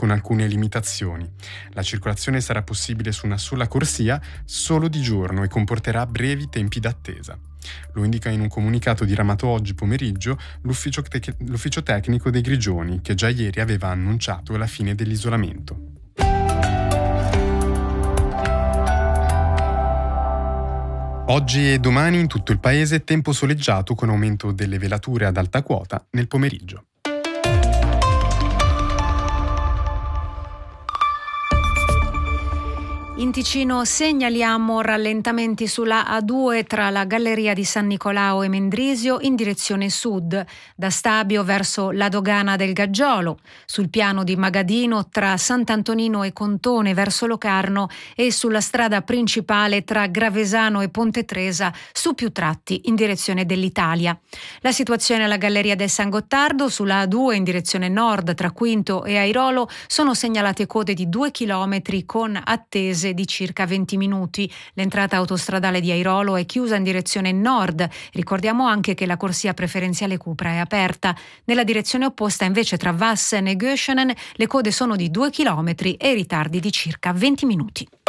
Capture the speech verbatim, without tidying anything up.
con alcune limitazioni. La circolazione sarà possibile su una sola corsia solo di giorno e comporterà brevi tempi d'attesa. Lo indica in un comunicato diramato oggi pomeriggio l'ufficio, tec- l'ufficio tecnico dei Grigioni, che già ieri aveva annunciato la fine dell'isolamento. Oggi e domani in tutto il paese tempo soleggiato con aumento delle velature ad alta quota nel pomeriggio. In Ticino segnaliamo rallentamenti sulla A due tra la Galleria di San Nicolao e Mendrisio in direzione sud, da Stabio verso la dogana del Gaggiolo, sul piano di Magadino tra Sant'Antonino e Contone verso Locarno e sulla strada principale tra Gravesano e Ponte Tresa su più tratti in direzione dell'Italia. La situazione alla Galleria del San Gottardo sulla A due in direzione nord tra Quinto e Airolo sono segnalate code di due chilometri con attese di circa venti minuti. L'entrata autostradale di Airolo è chiusa in direzione nord. Ricordiamo anche che la corsia preferenziale Cupra è aperta. Nella direzione opposta invece tra Vassen e Göschenen le code sono di due chilometri e ritardi di circa venti minuti.